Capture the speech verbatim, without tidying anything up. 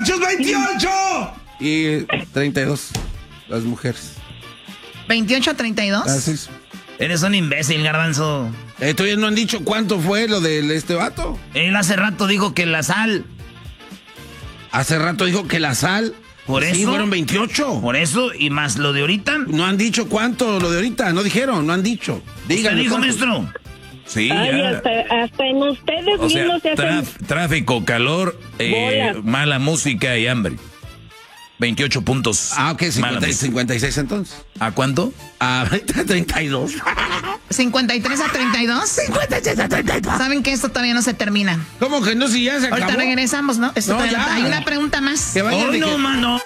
machos, veintiocho. Y treinta y dos, las mujeres. ¿veintiocho a treinta y dos? Así es. Eres un imbécil, Garbanzo. Eh, todavía no han dicho cuánto fue lo de este vato. Él hace rato dijo que la sal. Hace rato dijo que la sal. Por sí, eso. fueron veintiocho. Por eso, y más lo de ahorita. No han dicho cuánto lo de ahorita, no dijeron, no han dicho. Díganme. ¿Usted dijo, cuánto. maestro? Sí, Ay, ya. hasta, hasta en ustedes O sea, mismos se hacen... traf- tráfico, calor, eh, Bolas. mala música y hambre. veintiocho puntos. Ah, ok, mala cincuenta, música. cincuenta y seis entonces. ¿A cuánto? Ah, treinta y dos. ¿cincuenta y tres a treinta y dos? cincuenta y seis a treinta y dos. Saben que esto todavía no se termina. ¿Cómo que no? Si ya se acabó. Ahorita regresamos, ¿no? Esto No, todavía ya. Hay una pregunta más. Que vayan Hoy de no, que- mano.